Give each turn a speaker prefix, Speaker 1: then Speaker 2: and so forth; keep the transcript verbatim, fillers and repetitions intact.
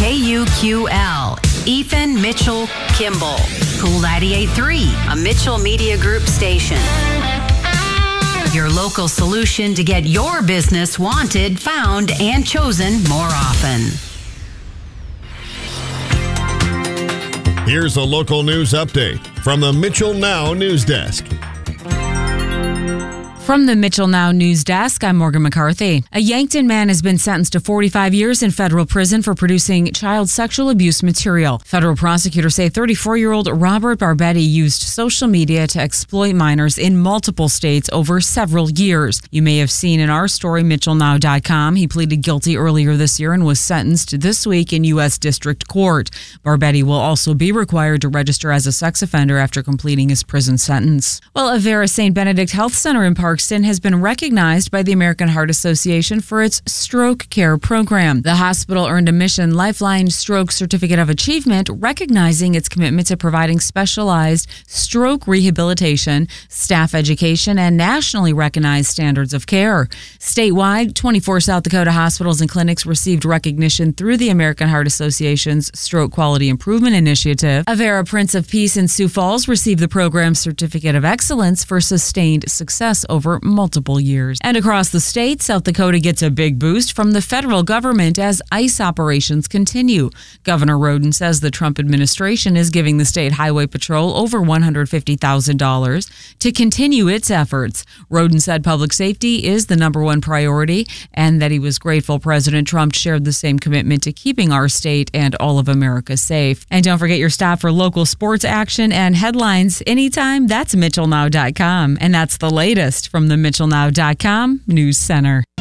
Speaker 1: K U Q L, Ethan Mitchell Kimball. Cool ninety-eight point three, a Mitchell Media Group station. Your local solution to get your business wanted, found, and chosen more often.
Speaker 2: Here's a local news update from the Mitchell Now News Desk.
Speaker 3: From the Mitchell Now News Desk, I'm Morgan McCarthy. A Yankton man has been sentenced to forty-five years in federal prison for producing child sexual abuse material. Federal prosecutors say thirty-four-year-old Robert Barbetti used social media to exploit minors in multiple states over several years. You may have seen in our story, Mitchell Now dot com. He pleaded guilty earlier this year and was sentenced this week in U S District Court. Barbetti will also be required to register as a sex offender after completing his prison sentence. Well, Avera Saint Benedict Health Center in Park has been recognized by the American Heart Association for its stroke care program. The hospital earned a Mission Lifeline Stroke Certificate of Achievement, recognizing its commitment to providing specialized stroke rehabilitation, staff education, and nationally recognized standards of care. Statewide, twenty-four South Dakota hospitals and clinics received recognition through the American Heart Association's Stroke Quality Improvement Initiative. Avera Prince of Peace in Sioux Falls received the program's Certificate of Excellence for sustained success over multiple years. And across the state, South Dakota gets a big boost from the federal government as ICE operations continue. Governor Roden says the Trump administration is giving the state highway patrol over one hundred fifty thousand dollars to continue its efforts. Roden said public safety is the number one priority and that he was grateful President Trump shared the same commitment to keeping our state and all of America safe. And don't forget your stop for local sports action and headlines anytime. That's Mitchell Now dot com. And that's the latest from the Mitchell Now dot com News Center.